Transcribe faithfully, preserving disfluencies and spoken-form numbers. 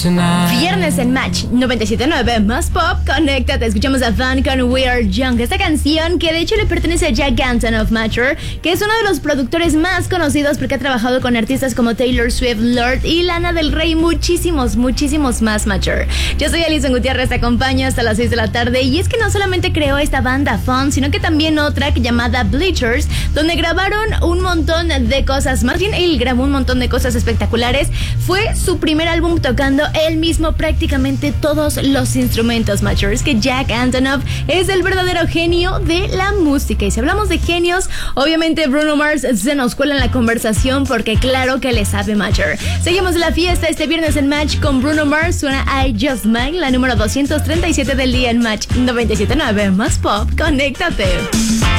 tonight. Viernes en Match noventa y siete punto nueve más pop. Conéctate, escuchamos a Van con We Are Young. Esta canción que de hecho le pertenece a Jack Antonoff Mature, que es uno de los productores más conocidos porque ha trabajado con artistas como Taylor Swift, Lorde y Lana del Rey, muchísimos, muchísimos más. Mature. Yo soy Alison Gutiérrez, te acompaño hasta las seis de la tarde y es que no solamente creó esta banda Fun, sino que también otra llamada Bleachers, donde grabaron un montón de cosas. Más bien él grabó un montón de cosas espectaculares. Fue su primer álbum tocando él mismo prácticamente todos los instrumentos. Mature. Es que Jack Antonoff es el verdadero genio de la música. Y si hablamos de genios, obviamente Bruno Mars se nos cuela en la conversación porque claro que le sabe. Mature. Seguimos la fiesta este viernes en Match con Bruno Mars. Suena I Just Mine, la número doscientos treinta y siete del día en Match noventa y siete punto nueve más pop. Conéctate.